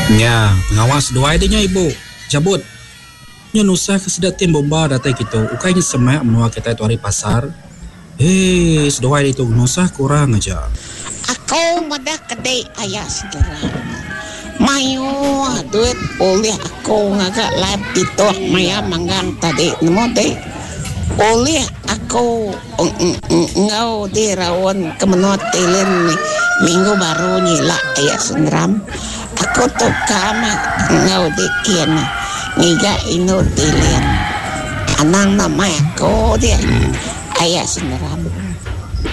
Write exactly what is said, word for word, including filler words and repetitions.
Ya, pengawas dua idenya ibu. Cabut. Nya nusa kesedak tim bomba data kita. Ukainya semak menua kita itu hari pasar. Hei, sedua itu nusa kurang aja. Aku madah kedai ayah segera. Mayu duit oleh aku ngagak lab itu maya manggang tadi nemo deh. Oleh aku ngau di rawan kemenot telen minggu baru nyila ayah senram. Aku tu kama ngau di kian ngiga ino telen. Anang nama aku dia ayah senram.